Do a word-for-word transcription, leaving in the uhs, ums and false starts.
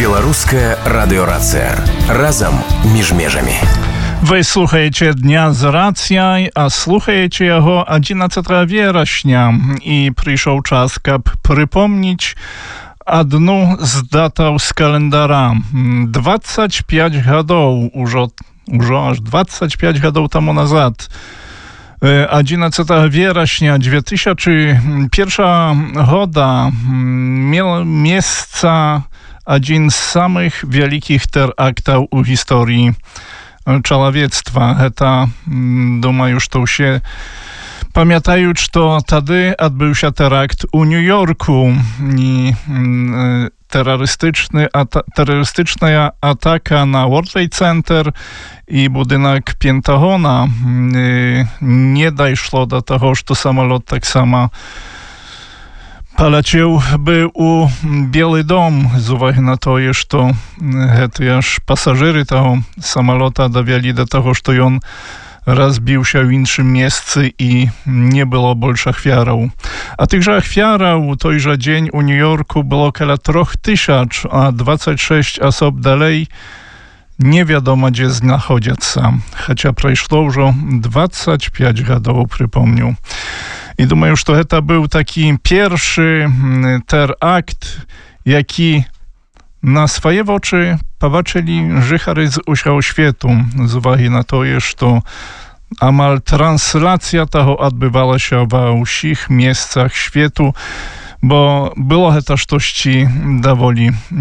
Беларуская радыёрацыя. Разам між межамі. Вы слухаеце дня з рацыяй, а слухаеце яго адзінаццатага верасня. І прыйшоў час, каб прыпомніць адну з датаў з календара. двадцать пять гадоў, ужо, ужо аж двадцать пять гадоў таму назад. адзінаццатага верасня dwa tysiące pierwszego года miał miejsce один z samych wielkich teraktów u historii człowiectwa. Это, думаю, что все памятают, что тады отбылся теракт у Нью-Йорку и terrorystyczny, ata- terrorystyczna ataka na World Trade Center i budynek Pentagona. Nie doszło do tego, że samolot tak samo poleciał by u Biały Dom, z uwagi na to, że aż pasażery tego samolota dowieli do tego, że on rozbił się w innym miejscu i nie było больше ofiarów. A tychże ofiarów tojże dzień u New Yorku było około troch tysiąc, a двадцать шесть osób dalej nie wiadomo gdzie znachodzą się. Chociaż przeszło już двадцать пять гадоў, przypomniał. I думаю, że to był taki pierwszy terakt, jaki na swoje oczy pobaczyli żychary z usiał światu, z uwagi na to, że to amal translacja tego odbywała się we wszystkich miejscach światu, bo było to coś dowoli